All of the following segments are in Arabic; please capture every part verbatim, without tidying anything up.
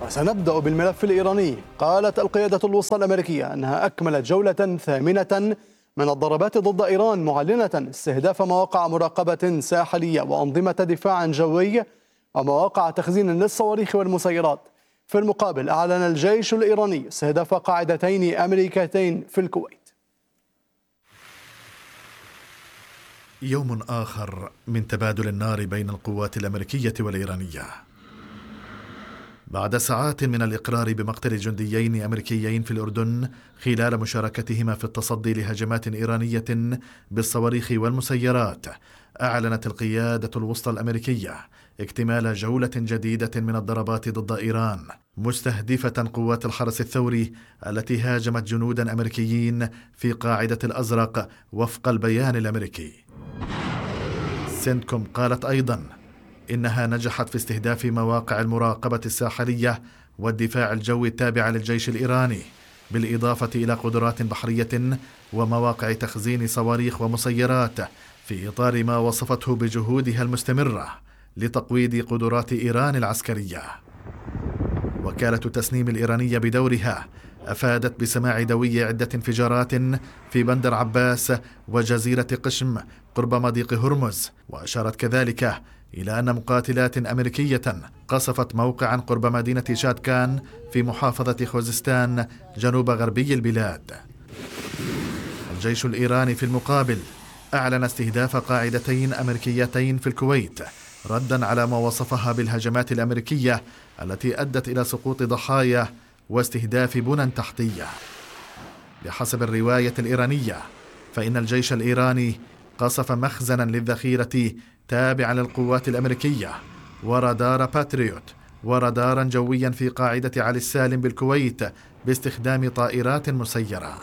وسنبدأ بالملف الإيراني. قالت القيادة الوسطى الأمريكية أنها أكملت جولة ثامنة من الضربات ضد إيران، معلنة استهداف مواقع مراقبة ساحلية وأنظمة دفاع جوي ومواقع تخزين للصواريخ والمسيرات. في المقابل أعلن الجيش الإيراني استهداف قاعدتين أمريكيتين في الكويت. يوم آخر من تبادل النار بين القوات الأمريكية والإيرانية. بعد ساعات من الإقرار بمقتل جنديين أمريكيين في الأردن خلال مشاركتهما في التصدي لهجمات إيرانية بالصواريخ والمسيرات، أعلنت القيادة الوسطى الأمريكية اكتمال جولة جديدة من الضربات ضد إيران، مستهدفة قوات الحرس الثوري التي هاجمت جنودا أمريكيين في قاعدة الأزرق وفق البيان الأمريكي. سنتكوم قالت أيضا إنها نجحت في استهداف مواقع المراقبة الساحلية والدفاع الجوي التابعة للجيش الإيراني، بالإضافة إلى قدرات بحرية ومواقع تخزين صواريخ ومسيرات، في إطار ما وصفته بجهودها المستمرة لتقويض قدرات إيران العسكرية. وكالة التسنيم الإيرانية بدورها أفادت بسماع دوي عدة انفجارات في بندر عباس وجزيرة قشم قرب مضيق هرمز، وأشارت كذلك إلى أن مقاتلات أمريكية قصفت موقعا قرب مدينة شادكان في محافظة خوزستان جنوب غربي البلاد. الجيش الإيراني في المقابل أعلن استهداف قاعدتين أمريكيتين في الكويت، ردا على ما وصفها بالهجمات الأمريكية التي أدت إلى سقوط ضحايا واستهداف بنى تحتية. بحسب الرواية الإيرانية فإن الجيش الإيراني قصف مخزنا للذخيرة تابعا للقوات الأمريكية ورادار باتريوت ورادارا جويا في قاعدة علي السالم بالكويت باستخدام طائرات مسيرة.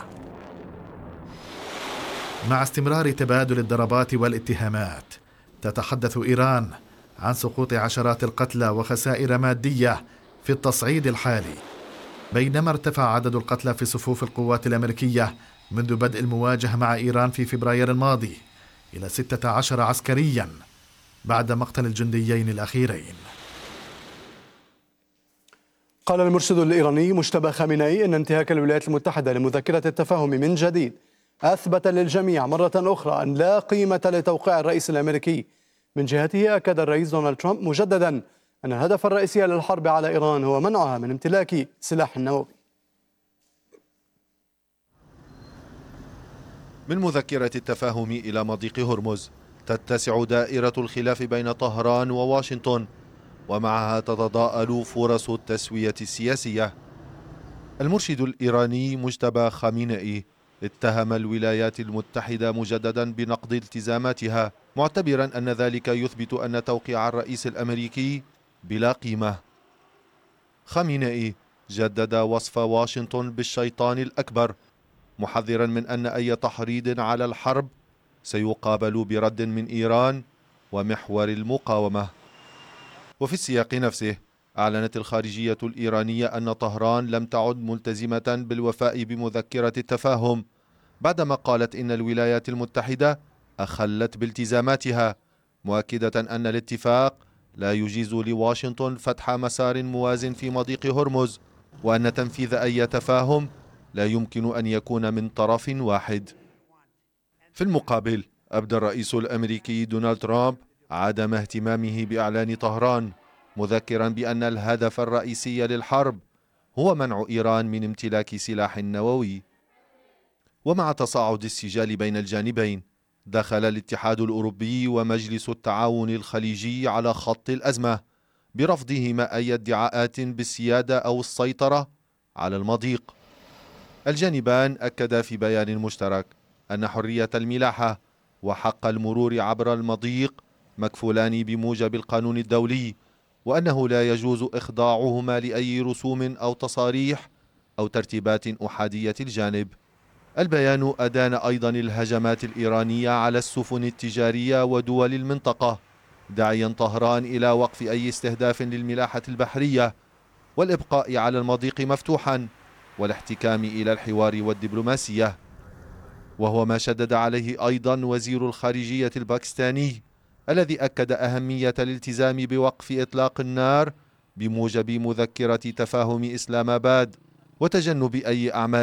مع استمرار تبادل الضربات والاتهامات، تتحدث إيران عن سقوط عشرات القتلى وخسائر مادية في التصعيد الحالي، بينما ارتفع عدد القتلى في صفوف القوات الأمريكية منذ بدء المواجهة مع إيران في فبراير الماضي إلى ستة عشر عسكريا بعد مقتل الجنديين الأخيرين. قال المرشد الإيراني مجتبى خامنئي إن انتهاك الولايات المتحدة لمذكرة التفاهم من جديد أثبت للجميع مرة أخرى أن لا قيمة لتوقيع الرئيس الأمريكي. من جهته أكد الرئيس دونالد ترامب مجددا أن الهدف الرئيسي للحرب على إيران هو منعها من امتلاك سلاح نووي. من مذكرة التفاهم إلى مضيق هرمز تتسع دائرة الخلاف بين طهران وواشنطن، ومعها تتضاءل فرص التسوية السياسية. المرشد الإيراني مجتبى خامنئي اتهم الولايات المتحدة مجددا بنقض التزاماتها، معتبرا أن ذلك يثبت أن توقيع الرئيس الأمريكي بلا قيمة. خامنئي جدد وصف واشنطن بالشيطان الأكبر، محذرا من أن أي تحريض على الحرب سيقابل برد من إيران ومحور المقاومة. وفي السياق نفسه أعلنت الخارجية الإيرانية أن طهران لم تعد ملتزمة بالوفاء بمذكرة التفاهم، بعدما قالت إن الولايات المتحدة أخلت بالتزاماتها، مؤكدة أن الاتفاق لا يجيز لواشنطن فتح مسار موازٍ في مضيق هرمز، وأن تنفيذ أي تفاهم لا يمكن أن يكون من طرف واحد. في المقابل أبدى الرئيس الأمريكي دونالد ترامب عدم اهتمامه بإعلان طهران، مذكرا بأن الهدف الرئيسي للحرب هو منع إيران من امتلاك سلاح نووي. ومع تصاعد السجال بين الجانبين، دخل الاتحاد الأوروبي ومجلس التعاون الخليجي على خط الأزمة برفضهما أي ادعاءات بالسيادة أو السيطرة على المضيق. الجانبان أكدا في بيان مشترك أن حرية الملاحة وحق المرور عبر المضيق مكفولان بموجب القانون الدولي، وأنه لا يجوز إخضاعهما لأي رسوم أو تصاريح أو ترتيبات أحادية الجانب. البيان أدان أيضا الهجمات الإيرانية على السفن التجارية ودول المنطقة، داعيا طهران إلى وقف أي استهداف للملاحة البحرية والإبقاء على المضيق مفتوحا والاحتكام إلى الحوار والدبلوماسية. وهو ما شدد عليه أيضا وزير الخارجية الباكستاني، الذي أكد أهمية الالتزام بوقف إطلاق النار بموجب مذكرة تفاهم إسلام آباد وتجنب أي أعمال